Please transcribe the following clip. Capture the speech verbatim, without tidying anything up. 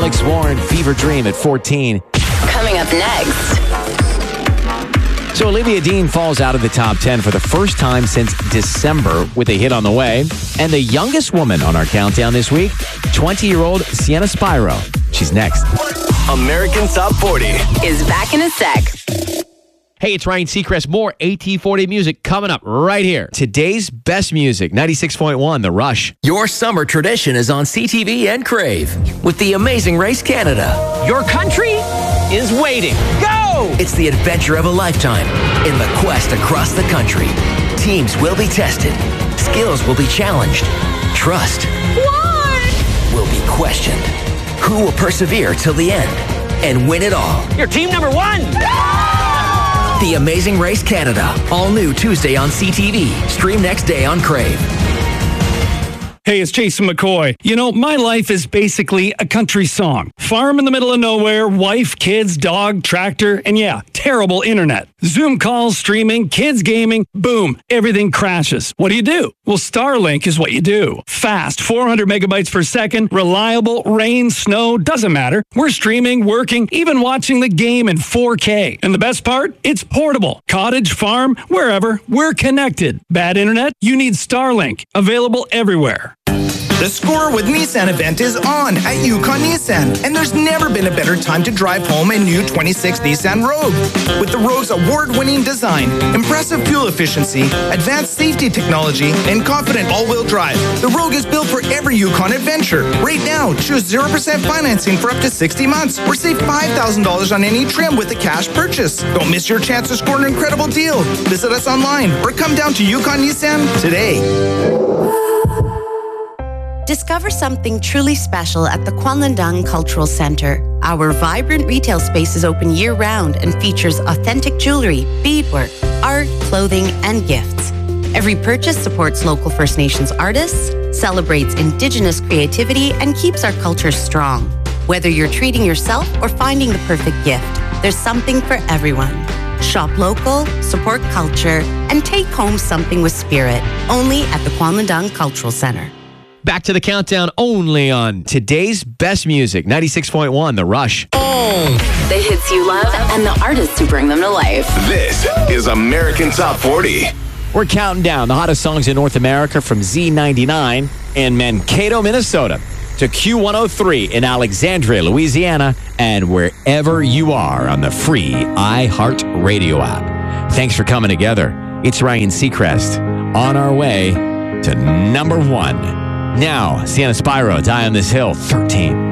Alex Warren, Fever Dream at fourteen. Coming up next. So Olivia Dean falls out of the top ten for the first time since December with a hit on the way. And the youngest woman on our countdown this week, twenty-year-old Sienna Spyro. She's next. American Top forty Is back in a sec. Hey, it's Ryan Seacrest. More A T forty music coming up right here. Today's best music, ninety-six point one, The Rush. Your summer tradition is on C T V and Crave with the Amazing Race Canada. Your country is waiting. Go! It's the adventure of a lifetime in the quest across the country. Teams will be tested. Skills will be challenged. Trust What? will be questioned. Who will persevere till the end and win it all? You're team number one. The Amazing Race Canada. All new Tuesday on C T V. Stream next day on Crave. Hey, it's Jason McCoy. You know, my life is basically a country song. Farm in the middle of nowhere, wife, kids, dog, tractor, and yeah, terrible internet. Zoom calls, streaming, kids gaming, boom, everything crashes. What do you do? Well, Starlink is what you do. Fast, four hundred megabytes per second, reliable, rain, snow, doesn't matter. We're streaming, working, even watching the game in four K. And the best part? It's portable. Cottage, farm, wherever, we're connected. Bad internet? You need Starlink. Available everywhere. The Score with Nissan event is on at Yukon Nissan, and there's never been a better time to drive home a new twenty-six Nissan Rogue. With the Rogue's award-winning design, impressive fuel efficiency, advanced safety technology, and confident all-wheel drive, the Rogue is built for every Yukon adventure. Right now, choose zero percent financing for up to sixty months, or save five thousand dollars on any trim with a cash purchase. Don't miss your chance to score an incredible deal. Visit us online or come down to Yukon Nissan today. Discover something truly special at the Kwanlandang Cultural Center. Our vibrant retail space is open year-round and features authentic jewelry, beadwork, art, clothing, and gifts. Every purchase supports local First Nations artists, celebrates Indigenous creativity, and keeps our culture strong. Whether you're treating yourself or finding the perfect gift, there's something for everyone. Shop local, support culture, and take home something with spirit. Only at the Kwanlandang Cultural Center. Back to the countdown only on today's best music, ninety-six point one, The Rush. Oh. The hits you love and the artists who bring them to life. This is American Top forty. We're counting down the hottest songs in North America from Z ninety-nine in Mankato, Minnesota, to Q one oh three in Alexandria, Louisiana, and wherever you are on the free iHeartRadio app. Thanks for coming together. It's Ryan Seacrest on our way to number one. Now, Sienna Spyro, Die on This Hill, thirteen.